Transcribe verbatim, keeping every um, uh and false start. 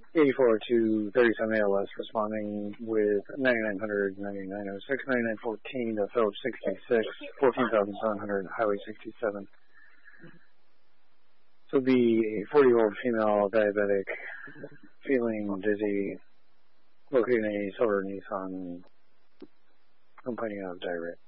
eighty-four to thirty-seven A L S, responding with ninety-nine hundred, ninety-nine oh six, ninety-nine fourteen to Phillips sixty-six, fourteen thousand seven hundred, Highway sixty-seven. So be a forty-year-old female diabetic, feeling dizzy, locating a silver Nissan, complaining of diarrhea.